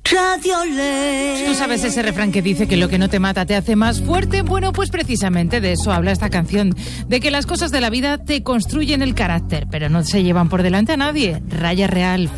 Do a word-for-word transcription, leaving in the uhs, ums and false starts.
¿Tú sabes ese refrán que dice que lo que no te mata te hace más fuerte? Bueno, pues precisamente de eso habla esta canción, de que las cosas de la vida te construyen el carácter, pero no se llevan por delante a nadie. Raya Real,